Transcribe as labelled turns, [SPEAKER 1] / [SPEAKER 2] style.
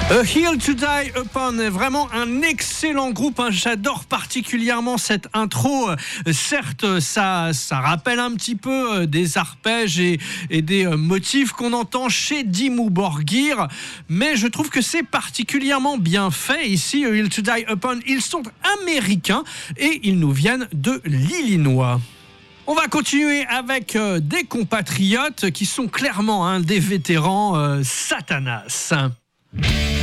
[SPEAKER 1] A Hill to Die Upon est vraiment un excellent groupe, hein. J'adore particulièrement cette intro. Certes, ça rappelle un petit peu des arpèges et des motifs qu'on entend chez Dimmu Borgir, mais je trouve que c'est particulièrement bien fait ici. A Hill to Die Upon, ils sont américains et ils nous viennent de l'Illinois. On va continuer avec des compatriotes qui sont clairement des vétérans, Satanas.